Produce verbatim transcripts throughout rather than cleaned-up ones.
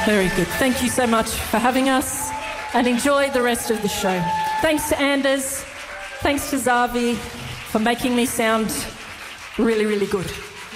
Very good. Thank you so much for having us and enjoy the rest of the show. Thanks to Anders. Thanks to Zavi for making me sound really, really good.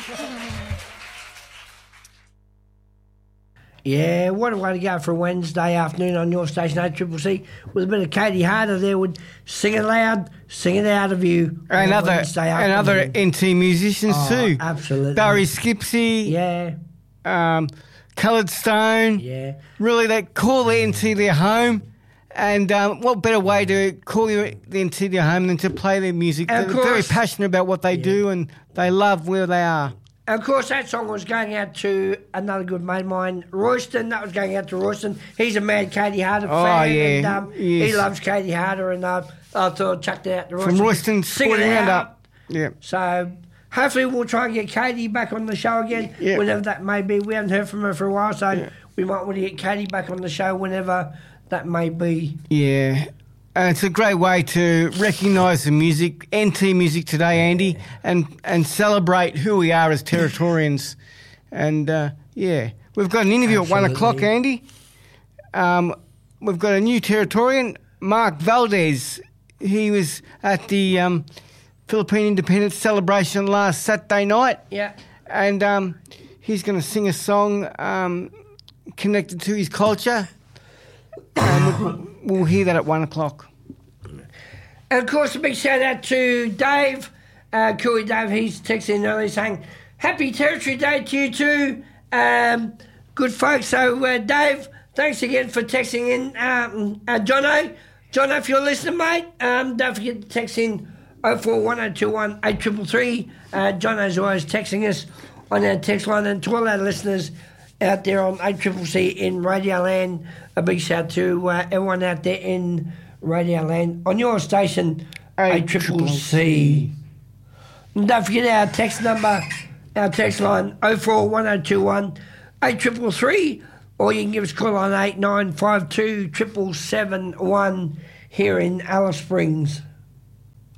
Yeah, what a way to go for a Wednesday afternoon on your station, A C C C, with a bit of Katie Harder there with Sing It Loud, Sing It Out of You. And other, and other N T musicians oh, too. Absolutely. Barry Skipsey. Yeah. Um, Coloured Stone. Yeah. Really, they call the N T their home. And um, what better way to call your, the N T their home than to play their music? And They're course, very passionate about what they yeah. do and they love where they are. And of course, that song was going out to another good mate of mine, Royston. That was going out to Royston. He's a mad Katie Harder oh, fan. Yeah. And um, yes. he loves Katie Harder. And uh, I thought I'd chuck that out to Royston. From Royston Sporting Roundup. Yeah. So hopefully we'll try and get Katie back on the show again, yeah. whenever that may be. We haven't heard from her for a while, so yeah. we might want to get Katie back on the show whenever that may be. Yeah. And it's a great way to recognise the music, N T music today, Andy, and, and celebrate who we are as Territorians. And, uh, yeah, we've got an interview Absolutely. at one o'clock, Andy. Um, we've got a new Territorian, Mark Valdez. He was at the um, Philippine Independence celebration last Saturday night. Yeah. And um, he's going to sing a song um, connected to his culture. And we'll, we'll hear that at one o'clock. And, of course, a big shout-out to Dave, uh, Cooley Dave. He's texting earlier saying, Happy Territory Day to you too, um, good folks. So, uh, Dave, thanks again for texting in. Um, uh, Jono, Jono, if you're listening, mate, um, don't forget to text in oh four one oh two one eight three three. Uh, Jono's always texting us on our text line. And to all our listeners out there on A C C C in Radio Land, a big shout to uh, everyone out there in Radio Land on your station, A C C C. And don't forget our text number, our text line oh four one oh two one eight three three, or you can give us a call on eight nine five two seven seven one here in Alice Springs.